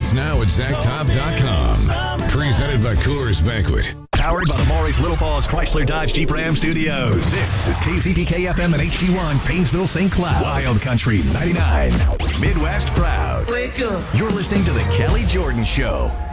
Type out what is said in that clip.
Tickets now at ZachTop.com. Presented by Coors Banquet. Powered by the Maury's Little Falls Chrysler Dodge Jeep Ram Studios. This is KZTK FM and HD1 Painesville St. Cloud. Wild Country 99. Midwest proud. Wake up. You're listening to The Kelly Jordan Show.